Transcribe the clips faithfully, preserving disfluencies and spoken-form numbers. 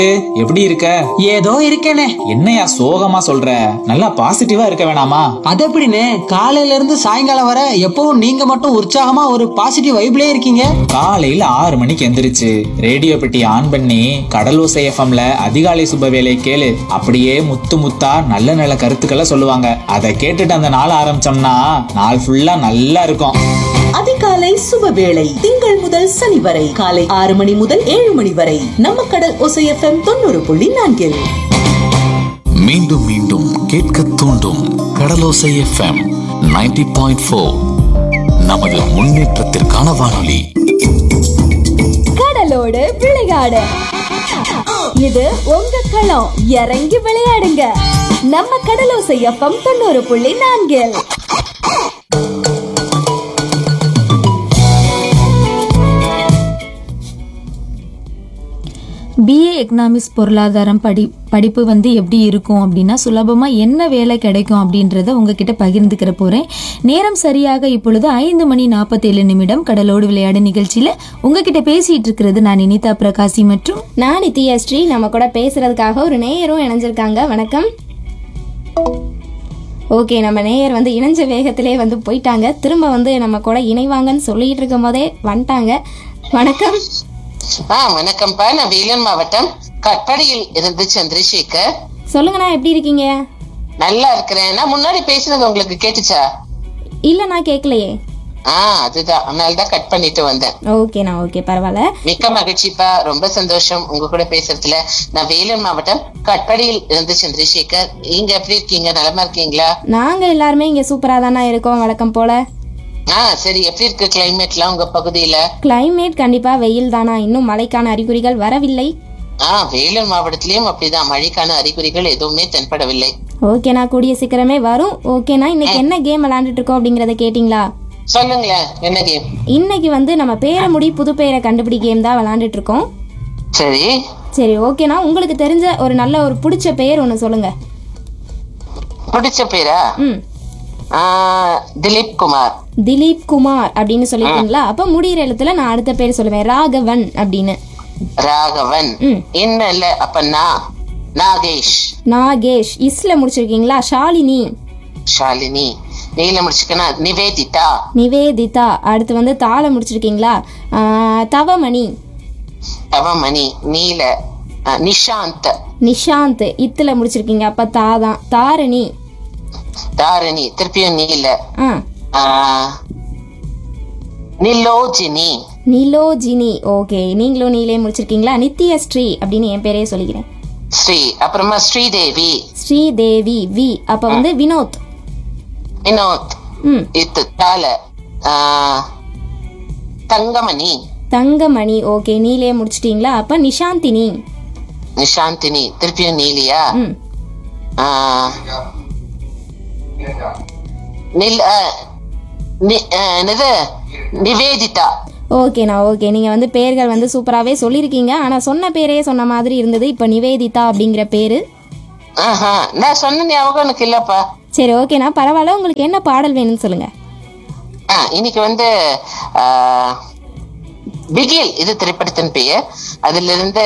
எப்படி இருக்க? ஏதோ இருக்கேனே. என்னையா சோகமா சொல்ற? நல்லா பாசிட்டிவா இருக்க வேணாமா? அது எப்படின்னு காலையில இருந்து சாயங்காலம் வர எப்பவும் நீங்க மட்டும் உற்சாகமா ஒரு பாசிட்டிவ் வைப்லயே இருக்கீங்க. காலையில ஆறு மணிக்கு எந்திரிச்சு ரேடியோ பெட்டி ஆன் பண்ணி கடலோசை எஃப்எம்ல அதிகாலை சுப வேலை கேளு. அப்படியே முத்து முத்தா நல்ல நல்ல கருத்துக்களை சொல்லுவாங்க. அதை கேட்டுட்டு அந்த நாள் ஆரம்பிச்சோம்னா நாள் ஃபுல்லா நல்லா இருக்கும். அதிகாலை சுபவேளை திங்கள் முதல் சனி வரை காலை ஆறு மணி முதல் ஏழு மணி வரை நம்ம கடல் ஓசை எஃப்எம் தொண்ணூறு புள்ளி நான்கில். மீண்டும் மீண்டும் கேட்க தூண்டும் கடலோசை எஃப்எம் நைன்டி பாயிண்ட் ஃபோர். நமது முன்னேற்றத்திற்கான வானொலி. கடலோடு விளையாடு, இது உங்க களம். இறங்கி விளையாடுங்க. நம்ம கடலோசை எஃப்எம் தொண்ணூறு புள்ளி நான்கில். பிஏ எக்கனாமிக்ஸ் பொருளாதாரம் படி படிப்பு வந்து எப்படி இருக்கும் அப்படின்னா, சுலபமாக என்ன வேலை கிடைக்கும் அப்படின்றத உங்ககிட்ட பகிர்ந்துக்கிற போகிறேன். நேரம் சரியாக இப்பொழுது ஐந்து மணி நாற்பத்தேழு நிமிடம். கடலோடு விளையாடு நிகழ்ச்சியில் உங்ககிட்ட பேசிகிட்டு இருக்கிறது நான் இனிதா பிரகாசி மற்றும் நான் நித்யஸ்ரீ. நம்ம கூட பேசுறதுக்காக ஒரு நேயரும் இணைஞ்சிருக்காங்க. வணக்கம். ஓகே, நம்ம நேயர் வந்து இணைஞ்ச வேகத்திலே வந்து போயிட்டாங்க. திரும்ப வந்து நம்ம கூட இணைவாங்கன்னு சொல்லிட்டு இருக்கும் போதே வந்துட்டாங்க. வணக்கம். ஆ வணக்கம்ப்பா. நான் வேலூர் மாவட்டம் கட்படியில் இருந்து சந்திரசேகர். சொல்லுங்கண்ணா, எப்படி இருக்கீங்க? நல்லா இருக்கிறேன். நான் முன்னாடி பேசுனது உங்களுக்கு கேட்டுச்சா? இல்ல, நான் கேட்கலையே. ஆ அதுதான், அதனாலதான் கட் பண்ணிட்டு வந்தேன். ஓகேண்ணா, ஓகே, பரவாயில்ல. மிக்க மகிழ்ச்சிப்பா, ரொம்ப சந்தோஷம் உங்க கூட பேசுறதுல. நான் வேலூர் மாவட்டம் கட்படியில் இருந்து சந்திரசேகர். நீங்க எப்படி இருக்கீங்க? நலமா இருக்கீங்களா? நாங்க எல்லாருமே இங்க சூப்பரா தானே இருக்கோம், வழக்கம் போல. ஆ சரி, எப்படி இருக்கு கிளைமேட்லாம் உங்க பகுதியில? கிளைமேட் கண்டிப்பா வெயில் தானா, இன்னும் மழைக்கான அறிகுறிகள் வரவில்லை. ஆ வேலூர் மாவட்டத்திலயும் அப்படிதான், மழைக்கான அறிகுறிகள் எதுவுமே தென்படவில்லை. ஓகேண்ணா, கூடிய சீக்கிரமே வரும். ஓகேண்ணா, இன்னைக்கு என்ன கேம் விளையாண்டுட்டு இருக்கோம் அப்படிங்கறத கேட்டீங்களா? சொல்லுங்களேன், என்ன கேம்? இன்னைக்கு வந்து நம்ம பேரை முடி புது பெயரை கண்டுபிடி கேம் தான் விளையாண்டுட்டு இருக்கோம். சரி சரி, ஓகேண்ணா, உங்களுக்கு தெரிஞ்ச ஒரு நல்ல ஒரு பிடிச்ச பெயர் ஒண்ணு சொல்லுங்க. பிடிச்ச பேரா? ம் திலீப் குமார். திலீப் குமார் அப்படின்னு சொல்லிட்டீங்களா? அப்ப முடிகிற எழுத்துல நான் அடுத்த பேர் சொல்லுவேன், ராகவன் அப்படின்னு. ராகவன். என்ன இல்ல, அப்ப நான் நாகேஷ். நாகேஷ். இஸ்ல முடிச்சிருக்கீங்களா? ஷாலினி. ஷாலினி. நீல முடிச்சிருக்கேனா? நிவேதிதா. நிவேதிதா. அடுத்து வந்து தாள முடிச்சிருக்கீங்களா? தவமணி. தவமணி. நீல. நிஷாந்த். நிஷாந்த். இத்துல முடிச்சிருக்கீங்க, அப்ப தாதான். தாரணி. தாரணி. திருப்பியும் நீல. நிலோஜினி. நிலோஜினி. ஓகே, நீங்களும் நீலே முடிச்சிருக்கீங்களா? நித்யஸ்ரீ அப்படின்னு என் பேரே சொல்லிக்கிறேன். ஸ்ரீ. அப்புறமா ஸ்ரீதேவி. ஸ்ரீதேவி. வி. அப்ப வந்து வினோத். வினோத். ம் இத்து தால. தங்கமணி. தங்கமணி. ஓகே, நீலே முடிச்சிட்டீங்களா? அப்ப நிஷாந்தினி. நிஷாந்தினி. திருப்பியும் நீலியா? ம் நிவேதிதா. ஓகேண்ணா, ஓகே, நீங்க வந்து பேர்கள் வந்து சூப்பராகவே சொல்லியிருக்கீங்க. ஆனா சொன்ன பேரே சொன்ன மாதிரி இருந்தது. இப்போ நிவேதிதா அப்படிங்கிற பேரு. நான் சொன்ன ஞாபகம் எனக்கு இல்லப்பா. சரி, ஓகேண்ணா, பரவாயில்ல. உங்களுக்கு என்ன பாடல் வேணும்னு சொல்லுங்க. இன்னைக்கு வந்து பிகில் இது திரைப்படத்தின் பெயர். அதுல இருந்து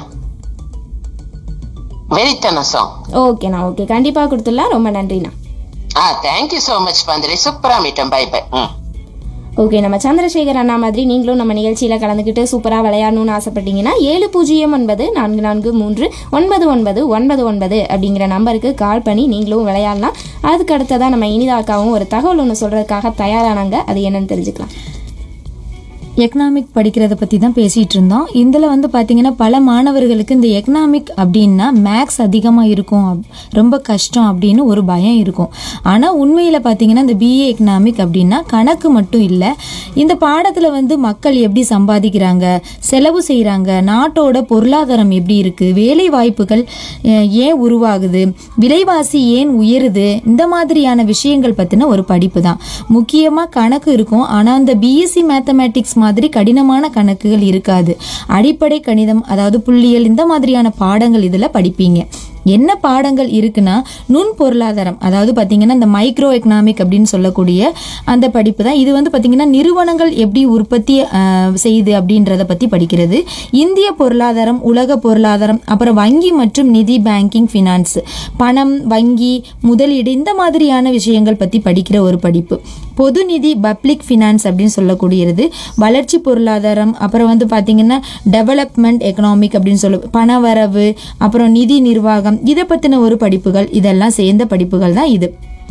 வெறித்தன சாங். ஓகேண்ணா, ஓகே, கண்டிப்பா கொடுத்துடலாம். ரொம்ப நன்றிண்ணா. ஆ தேங்க்யூ சோ மச் பந்திரி. சூப்பரா மீட்டம். By by. ஓகே, நம்ம சந்திரசேகர் அண்ணா மாதிரி நீங்களும் நம்ம நிகழ்ச்சியில் கலந்துக்கிட்டு சூப்பராக விளையாடணும்னு ஆசைப்பட்டீங்கன்னா ஏழு பூஜ்ஜியம் ஒன்பது நான்கு நான்கு மூன்று ஒன்பது ஒன்பது ஒன்பது ஒன்பது அப்படிங்கிற நம்பருக்கு கால் பண்ணி நீங்களும் விளையாடலாம். அதுக்கு அடுத்ததான் நம்ம இனிதாக்காவும் ஒரு தகவல் ஒன்று சொல்கிறதுக்காக தயாரானாங்க. அது என்னன்னு தெரிஞ்சுக்கலாம். எக்கனாமிக் படிக்கிறத பற்றி தான் பேசிகிட்டு இருந்தோம். இதில் வந்து பார்த்திங்கன்னா பல மாணவர்களுக்கு இந்த எக்கனாமிக் அப்படின்னா மேக்ஸ் அதிகமாக இருக்கும், ரொம்ப கஷ்டம் அப்படின்னு ஒரு பயம் இருக்கும். ஆனால் உண்மையில் பார்த்திங்கன்னா இந்த பிஏ எக்கனாமிக் அப்படின்னா கணக்கு மட்டும் இல்லை. இந்த பாடத்தில் வந்து மக்கள் எப்படி சம்பாதிக்கிறாங்க, செலவு செய்கிறாங்க, நாட்டோட பொருளாதாரம் எப்படி இருக்குது, வேலை வாய்ப்புகள் ஏன் உருவாகுது, விலைவாசி ஏன் உயருது, இந்த மாதிரியான விஷயங்கள் பற்றின ஒரு படிப்பு தான். முக்கியமாக கணக்கு இருக்கும். ஆனால் அந்த பிஎஸ்சி மேத்தமேட்டிக்ஸ் மாதிரி கடினமான கணக்குகள் இருக்காது. அடிப்படை கணிதம், அதாவது புள்ளியல், இந்த மாதிரியான பாடங்கள் இதில் படிப்பீங்க. என்ன பாடங்கள் இருக்குன்னா நுண் பொருளாதாரம், அதாவது பார்த்தீங்கன்னா இந்த மைக்ரோ எக்கனாமிக் அப்படின்னு சொல்லக்கூடிய அந்த படிப்பு தான். இது வந்து பார்த்தீங்கன்னா நிறுவனங்கள் எப்படி உற்பத்தி செய்யுது அப்படின்றத பற்றி படிக்கிறது. இந்திய பொருளாதாரம், உலக பொருளாதாரம், அப்புறம் வங்கி மற்றும் நிதி, பேங்கிங், ஃபினான்ஸ், பணம், வங்கி, முதலீடு, இந்த மாதிரியான விஷயங்கள் பற்றி படிக்கிற ஒரு படிப்பு. பொது நிதி, பப்ளிக் ஃபினான்ஸ் அப்படின்னு சொல்லக்கூடியது வளர்ச்சி பொருளாதாரம். அப்புறம் வந்து பார்த்தீங்கன்னா டெவலப்மெண்ட் எக்கனாமிக் அப்படின்னு சொல்ல பணவரவு, அப்புறம் நிதி நிர்வாகம், இதை பற்றின ஒரு படிப்புகள். இதெல்லாம் சேர்ந்த படிப்புகள் தான் இது.